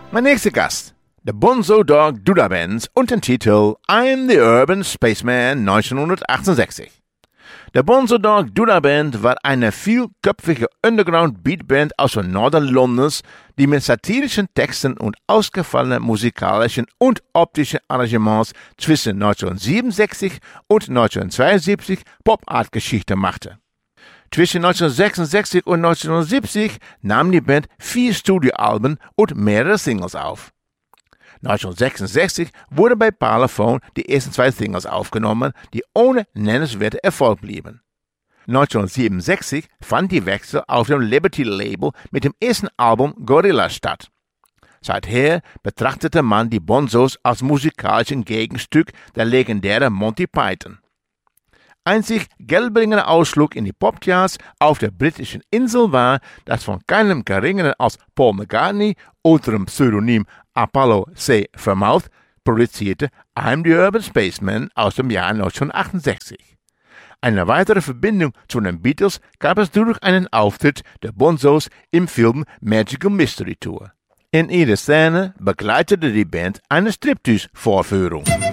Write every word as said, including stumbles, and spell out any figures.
Mein nächster Gast, der Bonzo Dog Duda Band und den Titel I'm the Urban Spaceman neunzehnhundertachtundsechzig. Der Bonzo Dog Duda Band war eine vielköpfige Underground-Beatband aus dem Norden Londons, die mit satirischen Texten und ausgefallenen musikalischen und optischen Arrangements zwischen neunzehnhundertsiebenundsechzig und neunzehnhundertzweiundsiebzig Pop-Art-Geschichte machte. Zwischen neunzehnhundertsechsundsechzig und neunzehnhundertsiebzig nahm die Band vier Studioalben und mehrere Singles auf. neunzehnhundertsechsundsechzig wurden bei Parlophone die ersten zwei Singles aufgenommen, die ohne nennenswerten Erfolg blieben. neunzehnhundertsiebenundsechzig fand die Wechsel auf dem Liberty-Label mit dem ersten Album Gorilla statt. Seither betrachtete man die Bonzos als musikalischen Gegenstück der legendären Monty Python. Einzig geldbringender Ausflug in die Popcharts auf der britischen Insel war das von keinem geringeren als Paul McCartney unter dem Pseudonym Apollo C. Vermouth produzierte I'm the Urban Spaceman aus dem Jahr neunzehnhundertachtundsechzig. Eine weitere Verbindung zu den Beatles gab es durch einen Auftritt der Bonzos im Film Magical Mystery Tour. In jeder Szene begleitete die Band eine Striptease-Vorführung.